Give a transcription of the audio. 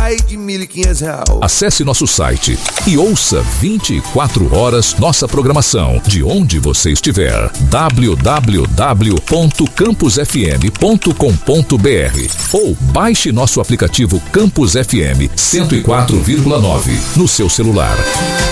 mais de R$1.500. Acesse nosso site e ouça 24 horas nossa programação, de onde você estiver. www.campusfm.com.br ou baixe nosso aplicativo Campus FM 104,9 no seu celular.